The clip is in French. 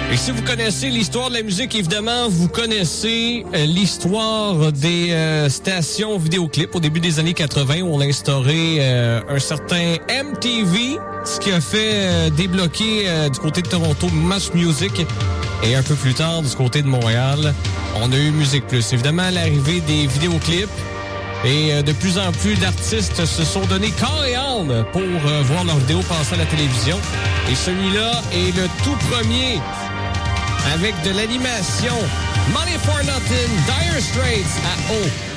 Et si vous connaissez l'histoire de la musique, évidemment, vous connaissez l'histoire des stations vidéoclips au début des années 80 où on a instauré un certain MTV, ce qui a fait débloquer du côté de Toronto Match Music. Et un peu plus tard, du côté de Montréal, on a eu Musique Plus. Évidemment, l'arrivée des vidéoclips et de plus en plus d'artistes se sont donné corps et âme pour voir leurs vidéos passer à la télévision. Et celui-là est le tout premier avec de l'animation. Money for Nothing, Dire Straits à O.